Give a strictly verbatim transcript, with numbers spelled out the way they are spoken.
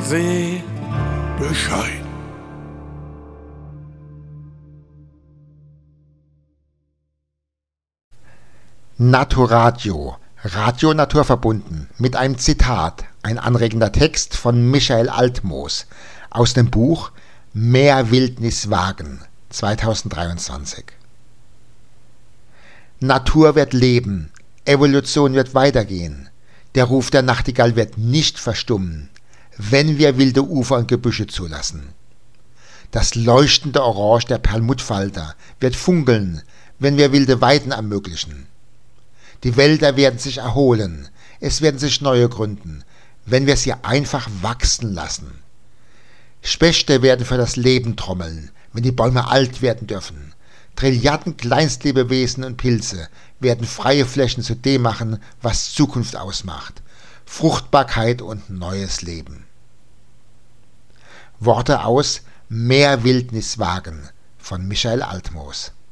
Sie Bescheid. Naturadio, Radio naturverbunden, mit einem Zitat, ein anregender Text von Michael Altmoos aus dem Buch Mehr Wildnis wagen, zweitausenddreiundzwanzig. Natur wird leben, Evolution wird weitergehen, der Ruf der Nachtigall wird nicht verstummen, wenn wir wilde Ufer und Gebüsche zulassen. Das leuchtende Orange der Perlmuttfalter wird funkeln, wenn wir wilde Weiden ermöglichen. Die Wälder werden sich erholen, es werden sich neue gründen, wenn wir sie einfach wachsen lassen. Spechte werden für das Leben trommeln, wenn die Bäume alt werden dürfen. Trilliarden Kleinstlebewesen und Pilze werden freie Flächen zu dem machen, was Zukunft ausmacht. Fruchtbarkeit und neues Leben. Worte aus Mehr Wildnis wagen von Michael Altmoos.